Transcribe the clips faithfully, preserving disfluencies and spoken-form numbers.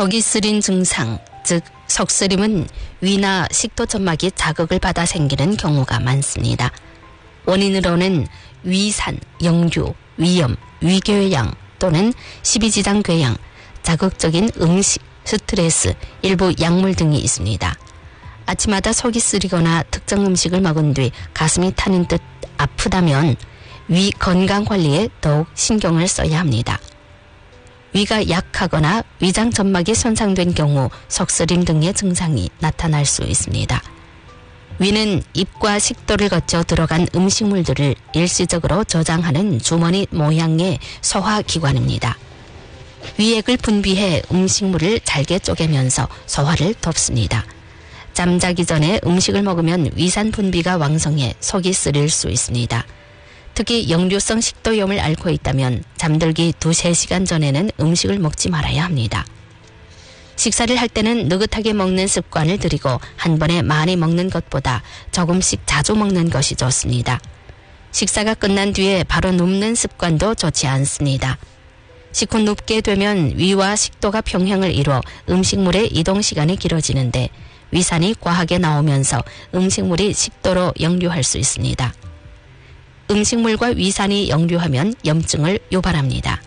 속이 쓰린 증상, 즉 속쓰림은 위나 식도 점막이 자극을 받아 생기는 경우가 많습니다. 원인으로는 위산, 역류, 위염, 위궤양 또는 십이지장궤양, 자극적인 음식, 스트레스, 일부 약물 등이 있습니다. 아침마다 속이 쓰리거나 특정 음식을 먹은 뒤 가슴이 타는 듯 아프다면 위 건강 관리에 더욱 신경을 써야 합니다. 위가 약하거나 위장 점막이 손상된 경우 속쓰림 등의 증상이 나타날 수 있습니다. 위는 입과 식도를 거쳐 들어간 음식물들을 일시적으로 저장하는 주머니 모양의 소화기관입니다. 위액을 분비해 음식물을 잘게 쪼개면서 소화를 돕습니다. 잠자기 전에 음식을 먹으면 위산 분비가 왕성해 속이 쓰릴 수 있습니다. 특히 역류성 식도염을 앓고 있다면 잠들기 두세 시간 전에는 음식을 먹지 말아야 합니다. 식사를 할 때는 느긋하게 먹는 습관을 들이고 한 번에 많이 먹는 것보다 조금씩 자주 먹는 것이 좋습니다. 식사가 끝난 뒤에 바로 눕는 습관도 좋지 않습니다. 식후 눕게 되면 위와 식도가 평행을 이루어 음식물의 이동 시간이 길어지는데 위산이 과하게 나오면서 음식물이 식도로 역류할 수 있습니다. 음식물과 위산이 역류하면 염증을 유발합니다.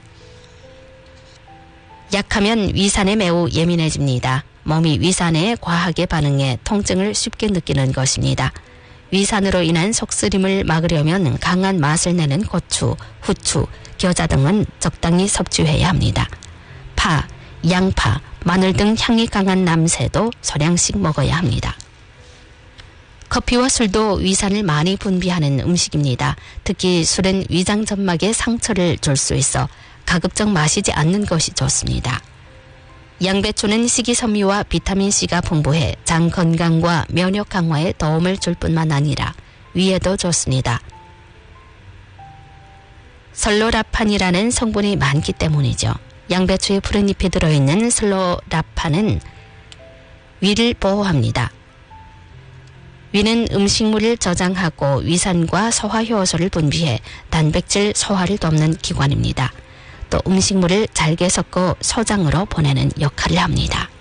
약하면 위산에 매우 예민해집니다. 몸이 위산에 과하게 반응해 통증을 쉽게 느끼는 것입니다. 위산으로 인한 속쓰림을 막으려면 강한 맛을 내는 고추, 후추, 겨자 등은 적당히 섭취해야 합니다. 파, 양파, 마늘 등 향이 강한 남새도 소량씩 먹어야 합니다. 커피와 술도 위산을 많이 분비하는 음식입니다. 특히 술은 위장 점막에 상처를 줄 수 있어 가급적 마시지 않는 것이 좋습니다. 양배추는 식이섬유와 비타민C가 풍부해 장 건강과 면역 강화에 도움을 줄 뿐만 아니라 위에도 좋습니다. 설로라판이라는 성분이 많기 때문이죠. 양배추의 푸른 잎에 들어있는 설로라판은 위를 보호합니다. 위는 음식물을 저장하고 위산과 소화효소를 분비해 단백질 소화를 돕는 기관입니다. 또 음식물을 잘게 섞어 소장으로 보내는 역할을 합니다.